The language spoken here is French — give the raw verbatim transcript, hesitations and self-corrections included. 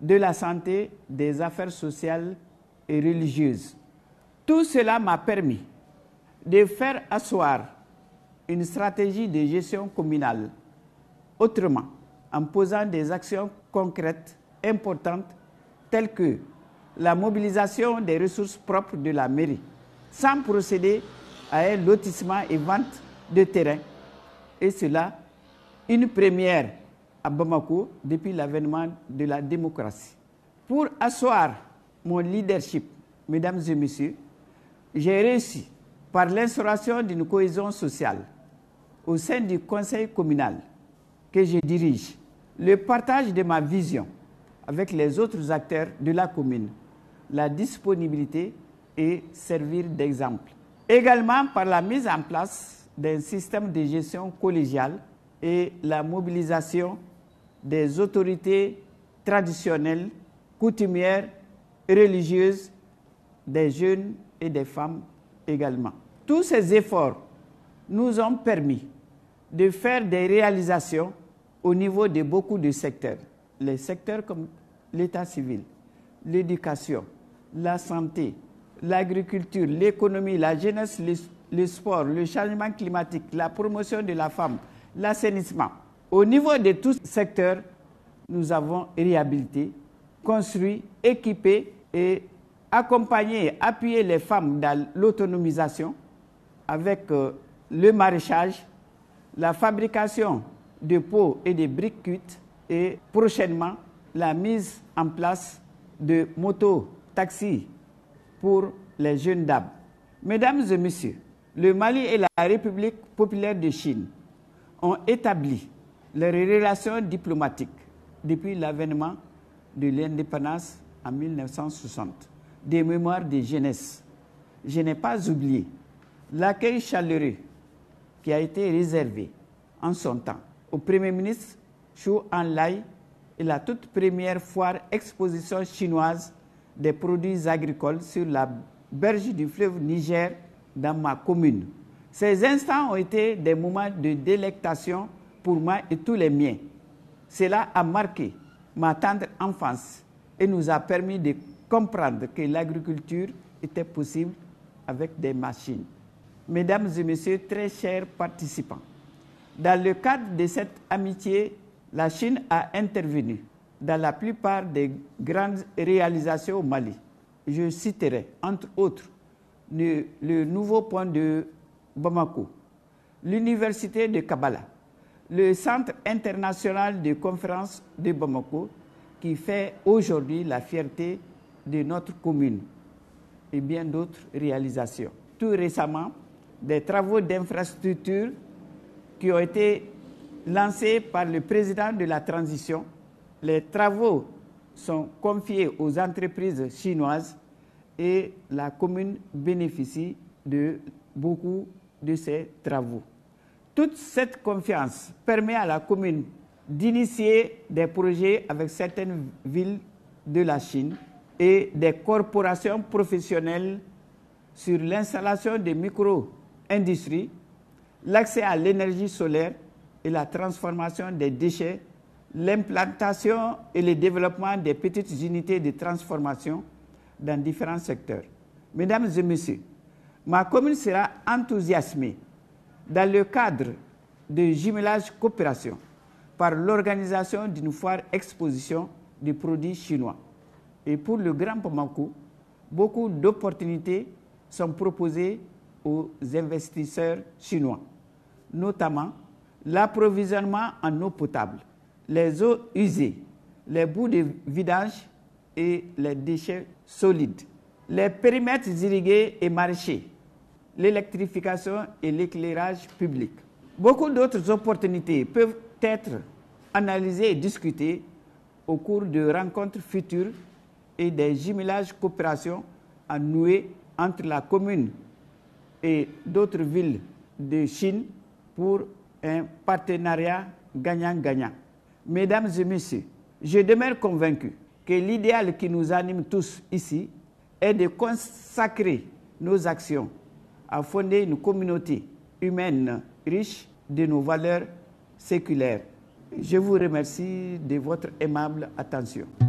de la santé, des affaires sociales et religieuses. Tout cela m'a permis de faire asseoir une stratégie de gestion communale autrement, en posant des actions concrètes importantes telles que la mobilisation des ressources propres de la mairie, sans procéder à un lotissement et vente de terrain. Et cela, une première à Bamako depuis l'avènement de la démocratie. Pour asseoir mon leadership, mesdames et messieurs, j'ai réussi, par l'instauration d'une cohésion sociale au sein du conseil communal que je dirige, le partage de ma vision avec les autres acteurs de la commune, la disponibilité et servir d'exemple. Également par la mise en place d'un système de gestion collégiale et la mobilisation des autorités traditionnelles, coutumières, religieuses, des jeunes et des femmes également. Tous ces efforts nous ont permis de faire des réalisations au niveau de beaucoup de secteurs. Les secteurs comme l'état civil, l'éducation, la santé, l'agriculture, l'économie, la jeunesse, le, le sport, le changement climatique, la promotion de la femme, l'assainissement. Au niveau de tous ces secteurs, nous avons réhabilité, construit, équipé et accompagné, appuyé les femmes dans l'autonomisation avec euh, le maraîchage, la fabrication de pots et de briques cuites et prochainement la mise en place de motos, taxis pour les jeunes dames. Mesdames et messieurs, le Mali et la République populaire de Chine ont établi leurs relations diplomatiques depuis l'avènement de l'indépendance en mille neuf cent soixante. Des mémoires de jeunesse. Je n'ai pas oublié l'accueil chaleureux qui a été réservé en son temps au Premier ministre Zhou Enlai et la toute première foire exposition chinoise des produits agricoles sur la berge du fleuve Niger dans ma commune. Ces instants ont été des moments de délectation pour moi et tous les miens. Cela a marqué ma tendre enfance et nous a permis de comprendre que l'agriculture était possible avec des machines. Mesdames et messieurs, très chers participants, dans le cadre de cette amitié, la Chine a intervenu dans la plupart des grandes réalisations au Mali. Je citerai, entre autres, le, le nouveau pont de Bamako, l'université de Kabbalah, le Centre international de conférences de Bamako, qui fait aujourd'hui la fierté de notre commune, et bien d'autres réalisations. Tout récemment, des travaux d'infrastructure qui ont été lancés par le président de la transition. Les travaux sont confiés aux entreprises chinoises et la commune bénéficie de beaucoup de ces travaux. Toute cette confiance permet à la commune d'initier des projets avec certaines villes de la Chine et des corporations professionnelles sur l'installation de micro-industries, l'accès à l'énergie solaire et la transformation des déchets, l'implantation et le développement des petites unités de transformation dans différents secteurs. Mesdames et messieurs, ma commune sera enthousiasmée dans le cadre de jumelage coopération par l'organisation d'une foire exposition de produits chinois. Et pour le Grand Bamako, beaucoup d'opportunités sont proposées aux investisseurs chinois, notamment l'approvisionnement en eau potable, les eaux usées, les boues de vidange et les déchets solides, les périmètres irrigués et maraîchers, l'électrification et l'éclairage public. Beaucoup d'autres opportunités peuvent être analysées et discutées au cours de rencontres futures et des jumelages coopération à nouer entre la commune et d'autres villes de Chine pour un partenariat gagnant-gagnant. Mesdames et messieurs, je demeure convaincu que l'idéal qui nous anime tous ici est de consacrer nos actions à fonder une communauté humaine riche de nos valeurs séculaires. Je vous remercie de votre aimable attention.